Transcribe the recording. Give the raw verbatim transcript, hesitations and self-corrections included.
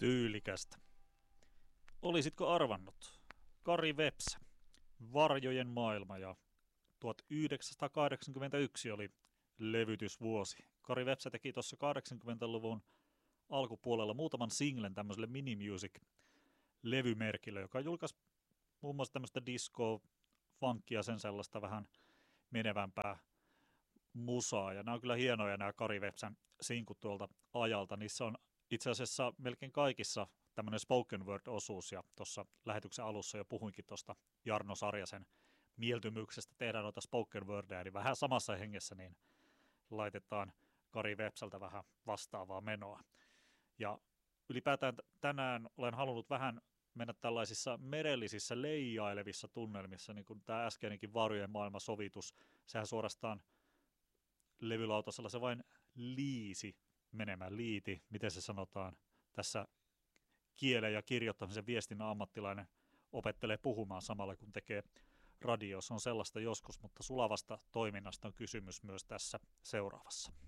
Tyylikästä. Olisitko arvannut? Kari Vepsä, Varjojen maailma ja tuhatyhdeksänsataakahdeksankymmentäyksi oli levytysvuosi. Kari Vepsä teki tuossa kahdeksankymmentäluvun alkupuolella muutaman singlen tämmöiselle Minimusic-levymerkille, joka julkaisi muun muassa tämmöistä disco, funkia, sen sellaista vähän menevämpää musaa. Ja nämä on kyllä hienoja nämä Kari Vepsän sinkut tuolta ajalta. Niissä on itse asiassa melkein kaikissa tämmöinen spoken word-osuus, ja tuossa lähetyksen alussa jo puhuinkin tuosta Jarno Sarjasen mieltymyksestä tehdä noita spoken wordia, niin vähän samassa hengessä niin laitetaan Kari Vepsältä vähän vastaavaa menoa. Ja ylipäätään tänään olen halunnut vähän mennä tällaisissa merellisissä leijailevissa tunnelmissa, niin kuin tämä äskeinenkin Varjojen maailma -sovitus, sehän suorastaan levylautasella se vain liisi menemään, liiti, miten se sanotaan, tässä kielen ja kirjoittamisen viestinnän ammattilainen opettelee puhumaan samalla kun tekee radio. Se on sellaista joskus, mutta sulavasta toiminnasta on kysymys myös tässä seuraavassa.